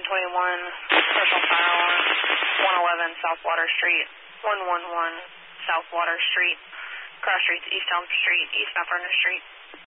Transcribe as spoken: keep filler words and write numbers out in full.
twenty-one, personal fire alarm, one eleven South Water Street, one one one South Water Street, cross streets East Elm Street, East Mount Vernon Street.